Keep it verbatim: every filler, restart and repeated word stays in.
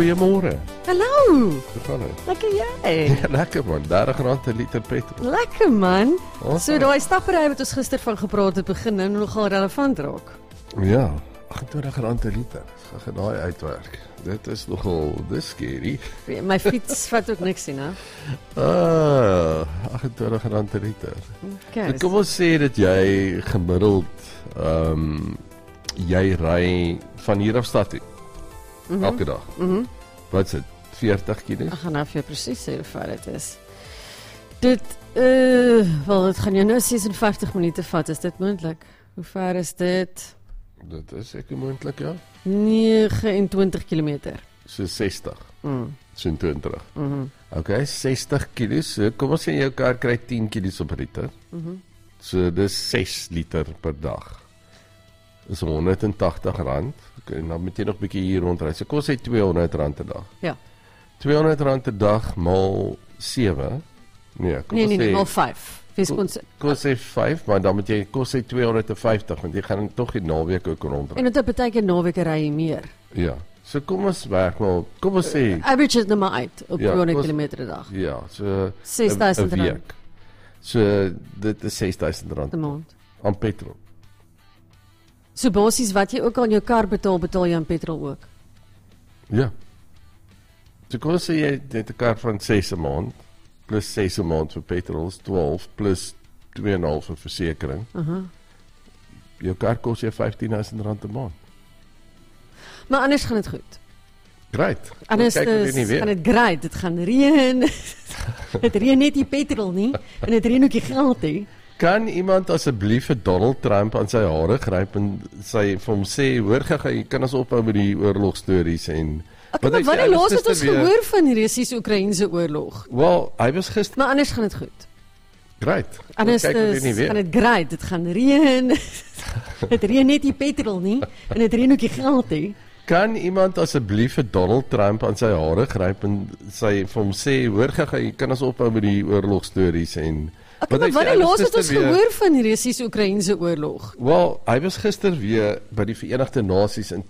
Goeiemôre. Hallo, Hoe gaan dit? lekker jy. Ja, lekker man, dertig rand per liter petrol. Lekker man. Awesome. So daai stappery wat ons gister van gepraat het begin nou nogal relevant raak. Ja, agt en twintig rand per liter. Ek gaan daai uitwerk. Dit is nogal, dis scary. My fiets vat ook niks sien, hè. Ah, agt en twintig rand per liter. Okay. So kom ons sê dat jy gemiddeld, ehm um, jy ry van hier af stad toe. Mm -hmm. Elke dag. Mhm. Mm Wat is dit? veertig km? Ek gaan nou vir jou presies sê hoe ver dit is. Dit uh, wel dit gaan jou nou ses en vyftig minute vat, is dit moontlik? Hoe ver is dit? Dit is seker moontlik, ja. negenentwintig kilometer. So sestig. Mm. So twintig. Mhm. Mm Okay, sestig kg. So kom ons sê jou kar kry tien kg op liter. Mhm. Mm So dis ses liter per dag. Dis honderd en tagtig rand. Okay, dan moet jy nog 'n bietjie hier rondry. So kom ons sê tweehonderd rand per dag. Ja. tweehonderd rand per dag maal sewe. Nee, kom Nee, ons nee, nee, sê al vyf. Wees Kom- ons kom ons sê vyf, maar dan moet jy kom ons sê tweehonderd en vyftig want jy gaan tog die naweek ook rondry. en dit beteken naweke ry jy meer. Ja. So kom ons werk maar. Kom ons sê Average is nou maar uit op Ja, tweehonderd kos- kilometer 'n dag. ja, so ses duisend 'n rand week. So dit is ses duisend rand 'n maand. aan petrol. So basies wat jy ook aan jou kar betaal, betaal jy aan petrol ook. Ja. So kom ons sê jy het 'n kar van ses 'n maand plus ses 'n maand vir petrol is twaalf plus twee en 'n half vir versekering. Aha. Jou kar kos jou vyftien duisend rand 'n maand. Maar anders gaan dit goed. Great. Anders Kyk wat jy nie is, weet. gaan dit great. Dit gaan reën. Dit reën net die petrol nie en dit reën ook die geld nie. Kan iemand asseblief vir Donald Trump aan sy hare gryp en sy vir hom sê, hoor gaga, jy kan ons ophou met die oorlogstories en Okay, maar hy sê, wat hy die was laas het ons gister weer- gehoor van die Russies-Oekraïense oorlog. Wel, hy was gister Maar anders gaan dit goed. great. Anders Kyk wat jy nie is, weet. gaan dit great. Dit gaan reën. Dit reën net die petrol nie en dit reën ook die geld nie. Kan iemand asseblief vir Donald Trump aan sy hare gryp en sy vir hom sê, hoor gaga, jy kan ons ophou met die oorlogstories en Okay, maar hy wat sê, die hy was laas het ons gister weer- gehoor van die Russies-Oekraïense oorlog. Wel, hy was gister weer by die Verenigde Nasies in